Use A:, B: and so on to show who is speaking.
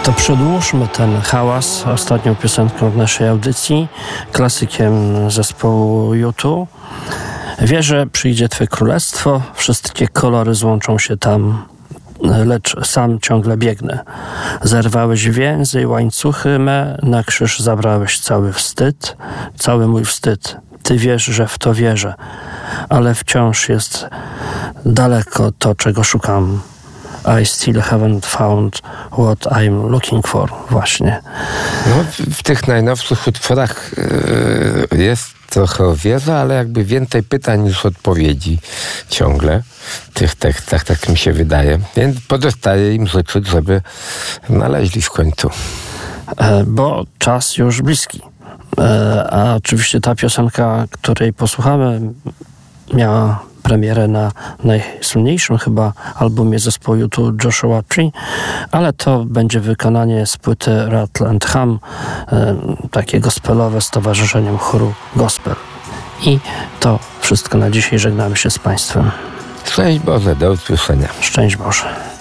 A: To przedłużmy ten hałas ostatnią piosenką w naszej audycji, klasykiem zespołu U2. Wierzę, przyjdzie Twe królestwo, wszystkie kolory złączą się tam, lecz sam ciągle biegnę. Zerwałeś więzy i łańcuchy me, na krzyż zabrałeś cały wstyd, cały mój wstyd. Ty wiesz, że w to wierzę, ale wciąż jest daleko to, czego szukam. I still haven't found what I'm looking for. Właśnie.
B: No, w tych najnowszych utworach jest trochę o wierze, ale jakby więcej pytań niż odpowiedzi ciągle w tych tekstach, tak mi się wydaje. Więc pozostaje im życzyć, żeby znaleźli w końcu.
A: Bo czas już bliski. A oczywiście ta piosenka, której posłuchamy, miała premierę na najsłynniejszym chyba albumie zespołu U2 Joshua Tree, ale to będzie wykonanie z płyty Rattle and Hum, takie gospelowe z towarzyszeniem chóru gospel. I to wszystko na dzisiaj. Żegnamy się z Państwem.
B: Szczęść Boże, do usłyszenia.
A: Szczęść Boże.